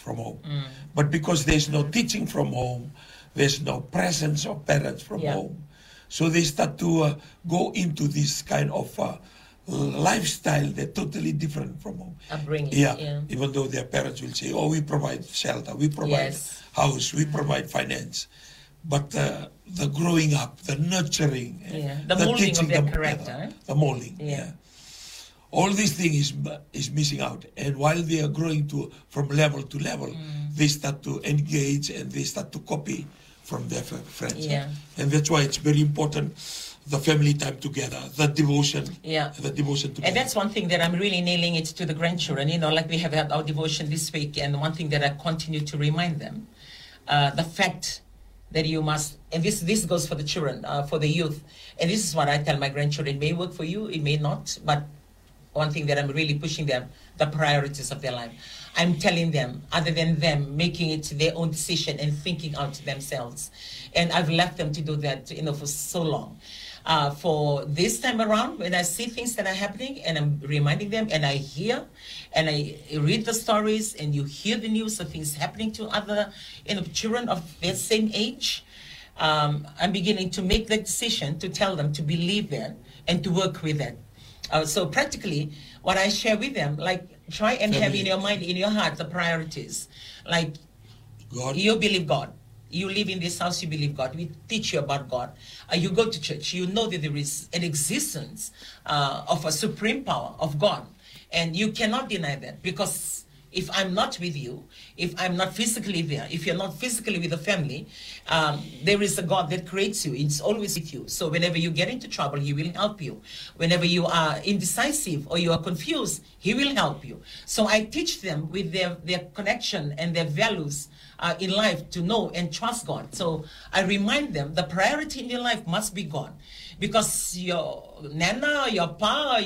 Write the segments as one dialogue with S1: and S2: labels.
S1: from home. But because there's no teaching from home, there's no presence of parents from home. So they start to go into this kind of lifestyle that's totally different from home.
S2: Upbringing.
S1: Even though their parents will say, oh, we provide shelter, we provide house, we provide finance. But the growing up, the nurturing,
S2: the molding of their character.
S1: The molding, all these things is missing out. And while they are growing from level to level, they start to engage and they start to copy from their friends. And that's why it's very important, the family time together, the devotion. The devotion together.
S2: And that's one thing that I'm really nailing it to the grandchildren. You know, like we have had our devotion this week, and one thing that I continue to remind them, the fact that you must, and this goes for the children, for the youth, and this is what I tell my grandchildren, it may work for you, it may not, but one thing that I'm really pushing them, the priorities of their life. I'm telling them, other than them making it their own decision and thinking out themselves. And I've left them to do that, you know, for so long. For this time around, when I see things that are happening and I'm reminding them and I hear and I read the stories and you hear the news of things happening to other, you know, children of their same age, I'm beginning to make the decision to tell them to believe that and to work with it. So practically, what I share with them, like try and have in your mind, in your heart, the priorities. Like
S1: God.
S2: You believe God. You live in this house, you believe God. We teach you about God. You go to church, you know that there is an existence of a supreme power of God. And you cannot deny that, because if I'm not with you, if I'm not physically there, if you're not physically with the family, there is a God that creates you. It's always with you. So whenever you get into trouble, He will help you. Whenever you are indecisive or you are confused, He will help you. So I teach them with their connection and their values in life to know and trust God. So I remind them the priority in your life must be God. Because your nana, your pa,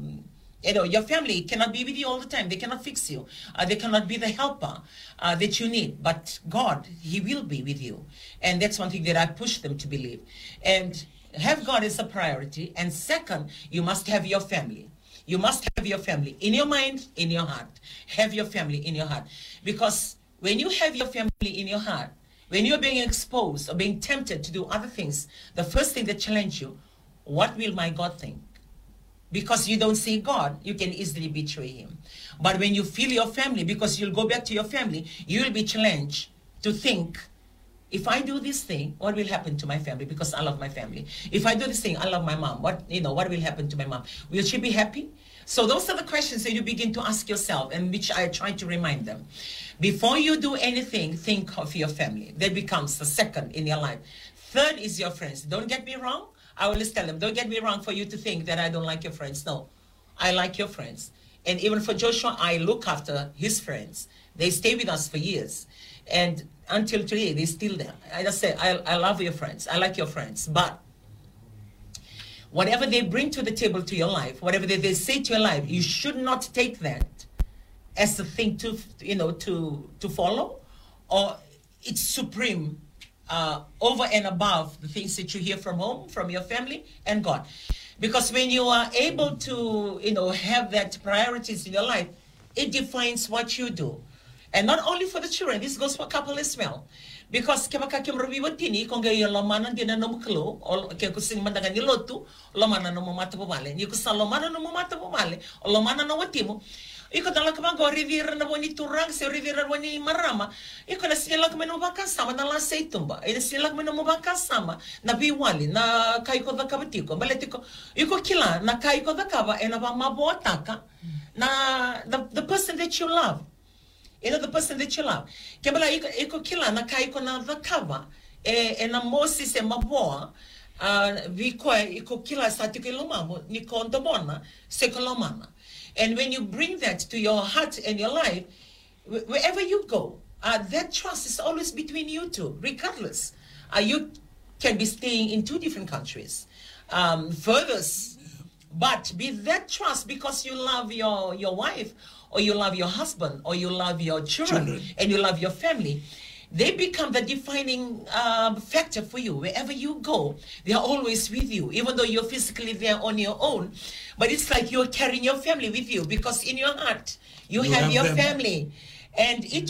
S2: your family cannot be with you all the time. They cannot fix you. They cannot be the helper that you need. But God, He will be with you. And that's one thing that I push them to believe. And have God as a priority. And second, you must have your family. You must have your family in your mind, in your heart. Have your family in your heart. Because when you have your family in your heart, when you're being exposed or being tempted to do other things, the first thing that challenges you, what will my God think? Because you don't see God, you can easily betray Him. But when you feel your family, because you'll go back to your family, you will be challenged to think, if I do this thing, what will happen to my family? Because I love my family. If I do this thing, I love my mom. What will happen to my mom? Will she be happy? So those are the questions that you begin to ask yourself, and which I try to remind them. Before you do anything, think of your family. That becomes the second in your life. Third is your friends. Don't get me wrong. I always tell them, don't get me wrong for you to think that I don't like your friends. No, I like your friends. And even for Joshua, I look after his friends. They stay with us for years. And until today, they're still there. I just say, I love your friends. I like your friends. But whatever they bring to the table to your life, whatever they say to your life, you should not take that as the thing to follow, or it's supreme over and above the things that you hear from home, from your family and God. Because when you are able to, have that priorities in your life, it defines what you do. And not only for the children, this goes for couple as well. Because kapag kimrubiwatini, kung gayon lamanan din na namuklo, o kaya kusing mandagan niloto, lamanan na mumata pumali. Ni kusa lamanan na mumata pumali, o lamanan na watimo, iko dala ka go rivira na wani turang se rivira wani marama, iko na sila ka meno bakasama na lasa itumba, ina sila ka meno bakasama na biwali na kaiko da kabatiko, baletiko, iko kila na kaiko da kaba ena ba mabuataka na the person that you love. The person that you love. Kebala iko kila na kai ko na vakava na Moses e maboa viko iko kila sa tikilomamo ni kondomona sekolomana. And when you bring that to your heart and your life, wherever you go, that trust is always between you two, regardless. You can be staying in two different countries, furthest, but be that trust because you love your wife, or you love your husband, or you love your children, and you love your family. They become the defining factor for you. Wherever you go, they are always with you, even though you're physically there on your own. But it's like you're carrying your family with you, because in your heart, you have your family. And it